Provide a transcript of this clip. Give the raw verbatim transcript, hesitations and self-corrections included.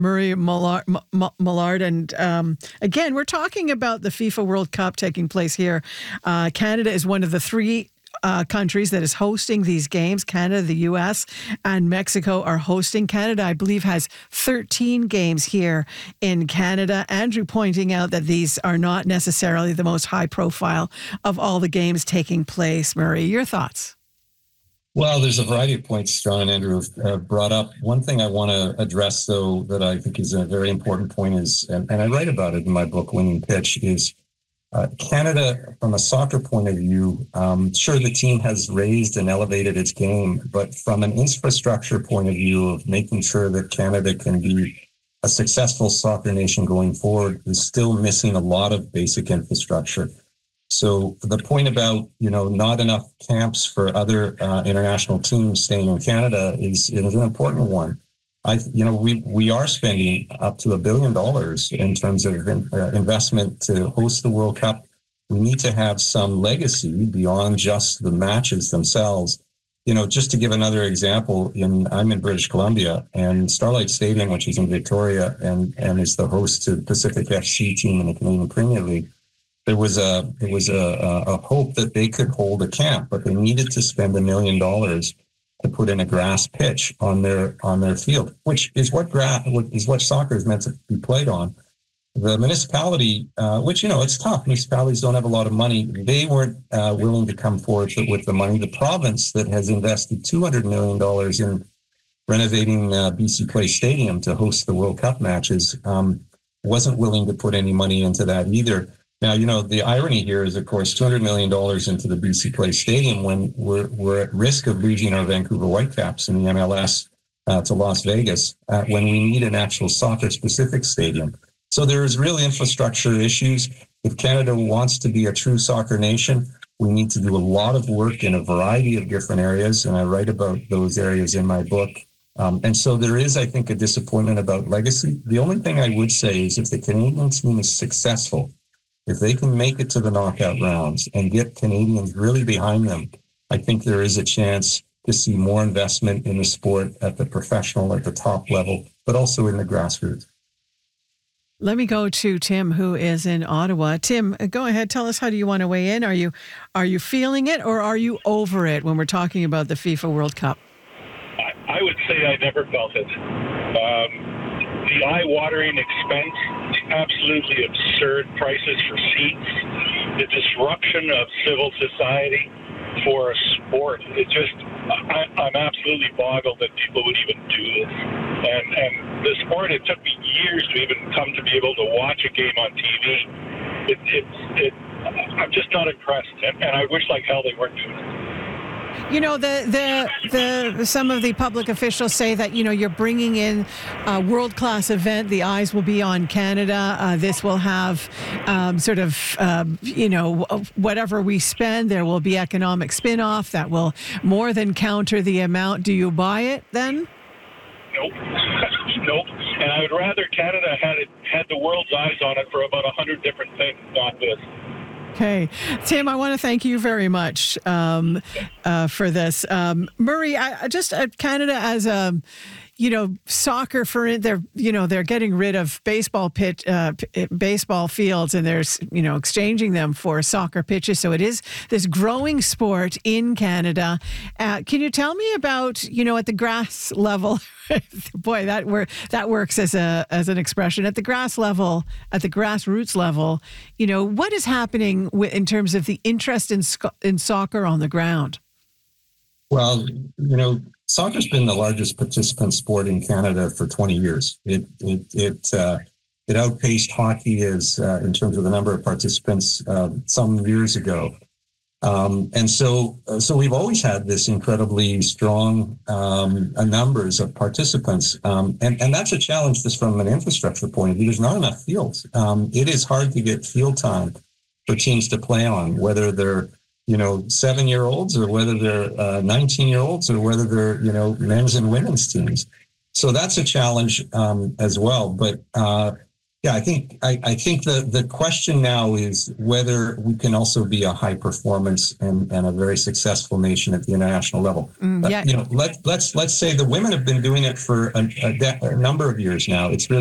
Murray Millard, M- Millard. And um, again, we're talking about the FIFA World Cup taking place here. Uh, Canada is one of the three uh, countries that is hosting these games. Canada, the U S, and Mexico are hosting. Canada, I believe, has thirteen games here in Canada. Andrew pointing out that these are not necessarily the most high profile of all the games taking place. Murray, your thoughts? Well, there's a variety of points John and Andrew have uh, brought up. One thing I want to address, though, that I think is a very important point is, and, and I write about it in my book, Winning Pitch, is uh, Canada, from a soccer point of view, um, sure, the team has raised and elevated its game, but from an infrastructure point of view of making sure that Canada can be a successful soccer nation going forward is still missing a lot of basic infrastructure. So the point about, you know, not enough camps for other uh, international teams staying in Canada is, is an important one. I, you know, we we are spending up to a billion dollars in terms of in, uh, investment to host the World Cup. We need to have some legacy beyond just the matches themselves. You know, just to give another example, in I'm in British Columbia, and Starlight Stadium, which is in Victoria and, and is the host to the Pacific F C team in the Canadian Premier League. There was a there was a, a hope that they could hold a camp, but they needed to spend a million dollars to put in a grass pitch on their on their field, which is what grass is what soccer is meant to be played on. The municipality, uh, which you know it's tough, municipalities don't have a lot of money. They weren't uh, willing to come forward with the money. The province that has invested two hundred million dollars in renovating uh, B C Place Stadium to host the World Cup matches um, wasn't willing to put any money into that either. Now, you know, the irony here is, of course, two hundred million dollars into the B C Place Stadium when we're we're at risk of losing our Vancouver Whitecaps in the M L S uh, to Las Vegas uh, when we need an actual soccer-specific stadium. So there's real infrastructure issues. If Canada wants to be a true soccer nation, we need to do a lot of work in a variety of different areas, and I write about those areas in my book. Um, and so there is, I think, a disappointment about legacy. The only thing I would say is if the Canadian team is successful, if they can make it to the knockout rounds and get Canadians really behind them, I think there is a chance to see more investment in the sport at the professional, at the top level, but also in the grassroots. Let me go to Tim, who is in Ottawa. Tim, go ahead. Tell us, how do you want to weigh in? Are you are you feeling it, or are you over it when we're talking about the FIFA World Cup? I, I would say I never felt it. Um, the eye-watering expense, the absolutely absurd prices for seats, the disruption of civil society for a sport. It just, I, I'm absolutely boggled that people would even do this. And, and the sport, it took me years to even come to be able to watch a game on T V. It, it, it, I'm just not impressed, and, and I wish like hell they weren't doing it. You know, the, the the some of the public officials say that, you know, you're bringing in a world-class event. The eyes will be on Canada. Uh, this will have um, sort of, um, you know, whatever we spend, there will be economic spin-off that will more than counter the amount. Do you buy it then? Nope. Nope. And I would rather Canada had it had the world's eyes on it for about a hundred different things, not this. Okay. Tim, I want to thank you very much um, uh, for this. Um, Murray, I, just uh, Canada as a, you know, soccer for they're, you know, they're getting rid of baseball pitch, uh, p- baseball fields, and there's, you know, exchanging them for soccer pitches. So it is this growing sport in Canada. Uh, can you tell me about, you know, at the grass level? Boy, that wor- that works as a as an expression at the grass level, at the grassroots level. You know, what is happening w- in terms of the interest in sc- in soccer on the ground? Well, you know, soccer's been the largest participant sport in Canada for twenty years. It it it uh, it outpaced hockey as uh, in terms of the number of participants uh, some years ago. Um, and so, uh, so we've always had this incredibly strong um, uh, numbers of participants, um, and and that's a challenge just from an infrastructure point of view. There's not enough fields. Um, it is hard to get field time for teams to play on, whether they're you know seven-year-olds or whether they're uh, nineteen-year-olds or whether they're you know men's and women's teams. So that's a challenge um, as well. But uh, Yeah, I think I, I think the, the question now is whether we can also be a high performance and, and a very successful nation at the international level. Mm, Uh, yeah. you know, let let's let's say the women have been doing it for a, a, de- a number of years now. It's really